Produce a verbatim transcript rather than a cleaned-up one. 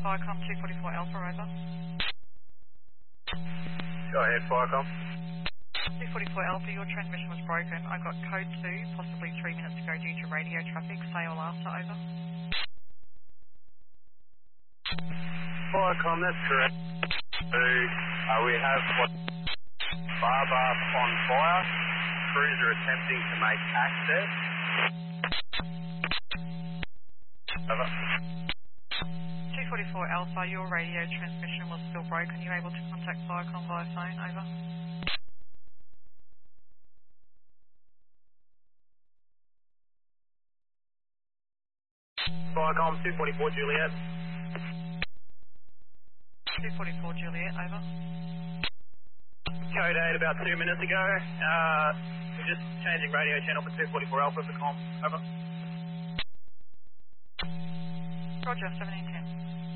Firecom two forty-four Alpha, over. Go ahead, Firecom. two forty-four Alpha, your transmission was broken. I got code two, possibly three minutes ago due to radio traffic. Say all after, over. Firecom, that's correct. So, uh, we have what bar bar on fire. Crews are attempting to make access. Over. two forty-four Alpha, your radio transmission was still broken. You able to contact Firecom via phone, over. Firecom two forty-four Juliet. two forty-four Juliet, over. Code eight about two minutes ago. Uh, we're just changing radio channel for two forty-four Alpha for com. Over. Roger, seventeen ten.